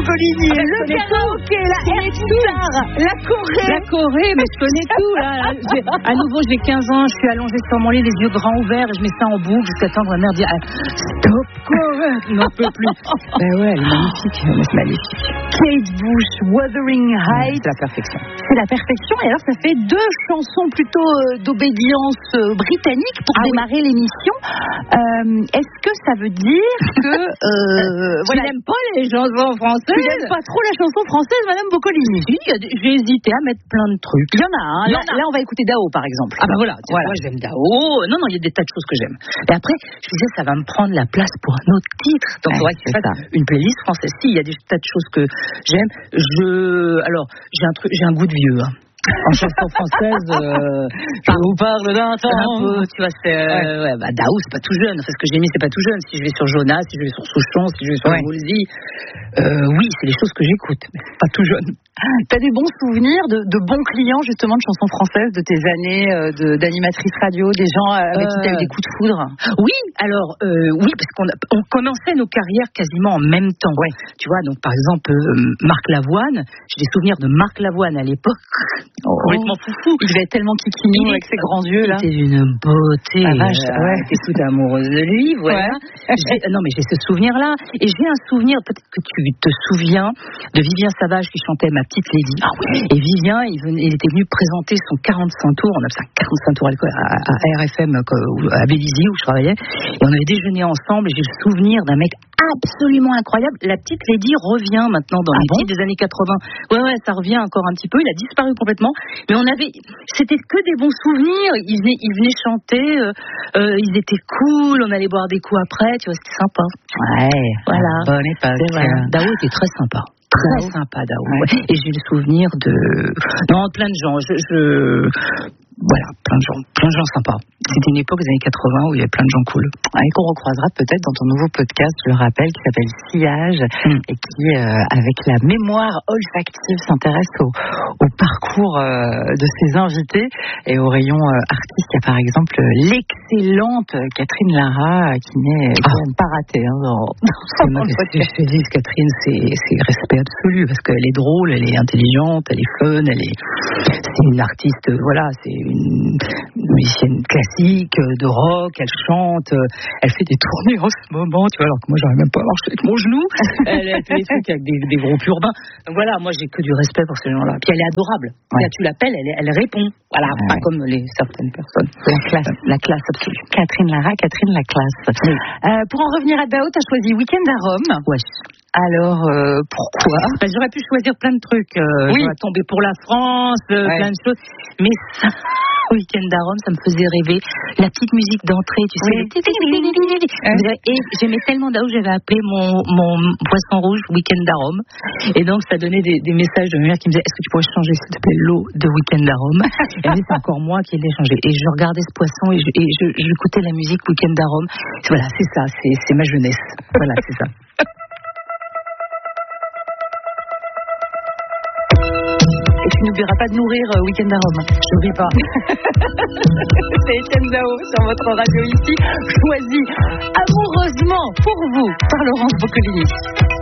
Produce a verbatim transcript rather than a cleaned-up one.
Boccolini, le karaoké, la air guitare, la Corée. La Corée, mais je connais tout là. J'ai, à nouveau, j'ai quinze ans, je suis allongée sur mon lit, les yeux grands ouverts, et je mets ça en boucle jusqu'à temps que ma mère dit ah, stop Corée, je n'en peux plus. Ben ouais, elle est magnifique, elle est magnifique. Kate Bush, Wuthering Heights. C'est la perfection. C'est la perfection. Et alors, ça fait deux chansons plutôt euh, d'obédience euh, britannique pour ah, démarrer oui. l'émission. Euh, est-ce que ça veut dire que euh, voilà, n'aime pas les chansons françaises? Tu n'aimes pas trop la chanson française, Madame Boccolini? Si, j'ai hésité à mettre plein de trucs. Il y en a. Hein, là, là, on va écouter Dao, par exemple. Ah bah voilà. voilà. Moi, j'aime Dao. Non, non, il y a des tas de choses que j'aime. Et après, je disais, ça va me prendre la place pour un autre titre. Donc, ouais, c'est ça. Une playlist française. Si, il y a des tas de choses que j'aime. Je, alors, j'ai un truc, j'ai un goût de vieux. Hein. En chanson française, euh, je vous parle d'un temps. Un peu, tu vois, c'est, euh, ouais. Ouais, bah, Dao, c'est pas tout jeune. Enfin, ce que j'ai mis, c'est pas tout jeune. Si je vais sur Jonas, si je vais sur Souchon, si je vais sur ouais. Woolsey, euh, oui, c'est les choses que j'écoute, mais pas tout jeune. T'as des bons souvenirs de, de bons clients, justement, de chansons françaises, de tes années euh, de, d'animatrice radio, des gens avec euh, qui t'as eu des coups de foudre? Oui, alors, euh, oui, parce qu'on a, on commençait nos carrières quasiment en même temps. Ouais. Tu vois, donc, par exemple, euh, Marc Lavoine, j'ai des souvenirs de Marc Lavoine à l'époque. Oh. Complètement foufou. Il devait être tellement kikignou avec ses grands yeux là. C'était une beauté. Ah, vache, euh, ouais. T'es toute amoureuse de lui, voilà. Ouais. J'ai, non mais j'ai ce souvenir là. Et j'ai un souvenir, peut-être que tu te souviens, de Vivien Savage qui chantait Ma Petite Lady. Ah oui. Et Vivien, il, venait, il était venu présenter son quarante-cinq tours. On a fait ça quarante-cinq tours à, à, à R F M à Vélizy où je travaillais. Et on avait déjeuné ensemble. Et j'ai le souvenir d'un mec absolument incroyable. La Petite Lady revient maintenant dans ah les bon titres des années quatre-vingts. Ouais ouais, ça revient encore un petit peu. Il a disparu complètement. Mais on avait, c'était que des bons souvenirs. Ils venaient, ils venaient chanter, euh, euh, ils étaient cool. On allait boire des coups après, tu vois, c'était sympa. Ouais. Voilà. Bonne époque. Voilà. Dao était très sympa. Très Dao. Sympa, Dao. Ouais. Et j'ai le souvenir de, non, plein de gens. Je, je... voilà, plein de gens, plein de gens sympas. C'était une époque des années quatre-vingts où il y avait plein de gens cool. Et qu'on recroisera peut-être dans ton nouveau podcast, je le rappelle, qui s'appelle Sillage, mm. et qui, euh, avec la mémoire olfactive, s'intéresse au, au parcours euh, de ses invités et au rayon euh, artiste. Il y a par exemple l'excellente Catherine Lara, qui n'est ah. quand même pas ratée. Hein, dans, dans dans ce que je te dis, Catherine, c'est, c'est respect absolu, parce qu'elle est drôle, elle est intelligente, elle est fun, elle est, c'est une artiste, voilà, c'est une musicienne classique, de rock, elle chante, elle fait des tournées en ce moment, tu vois, alors que moi j'arrive même pas à marcher avec mon genou. Elle, elle fait des trucs avec des, des groupes urbains. Donc voilà, moi j'ai que du respect pour ces gens-là. Puis elle est adorable. Ouais. Là, tu l'appelles, elle, elle répond. Voilà, ouais. Pas comme les certaines personnes. La classe, la classe absolue. Catherine Lara, Catherine la classe. Oui. Euh, pour en revenir à Dao, t'as choisi Week-end à Rome. Ouais. Alors, euh, pourquoi? Ben, j'aurais pu choisir plein de trucs. Euh, oui. J'aurais tombé pour la France, euh, ouais. plein de choses. Mais ça, Week-end à Rome, ça me faisait rêver. La petite musique d'entrée, tu sais. Oui. Ouais. Et j'aimais tellement Dao, j'avais appelé mon, mon poisson rouge Week-end à Rome. Et donc, ça donnait des, des messages de ma mère qui me disait, est-ce que tu pourrais changer, s'il te plaît, l'eau de Week-end à Rome? Et elle dit, c'est encore moi qui l'ai changé. Et je regardais ce poisson et je, et je, j'écoutais la musique Week-end à Rome. Voilà, c'est ça, c'est, c'est ma jeunesse. Voilà, c'est ça. Et tu n'oublieras pas de nourrir euh, Week-end à Rome. Je n'oublie pas. C'est Étienne Dao sur votre radio ici, choisi amoureusement pour vous par Laurence Boccolini.